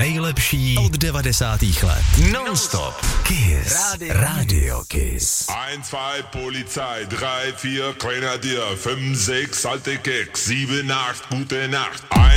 nejlepší od 90. let. Non-stop. Kiss. Radio Kiss. 1, 2, Polizei, 3, 4, Grenadier, 5, 6, alte Keks, 7, 8, gute Nacht.